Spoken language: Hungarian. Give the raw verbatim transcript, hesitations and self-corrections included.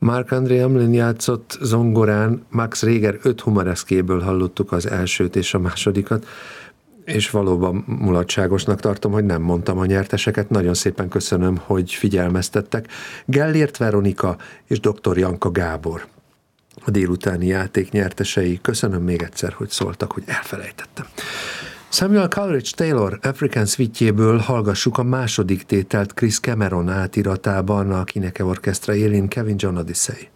Marc-André Hamelin játszott zongorán, Max Reger öt humoresquéből hallottuk az elsőt és a másodikat, és valóban mulatságosnak tartom, hogy nem mondtam a nyerteseket. Nagyon szépen köszönöm, hogy figyelmeztettek. Gellért Veronika és dr. Janka Gábor a délutáni játék nyertesei. Köszönöm még egyszer, hogy szóltak, hogy elfelejtettem. Samuel Coleridge Taylor African Suite-jéből hallgassuk a második tételt Chris Cameron átiratában, a Kineke Orchestra élén Kevin John Odyssey.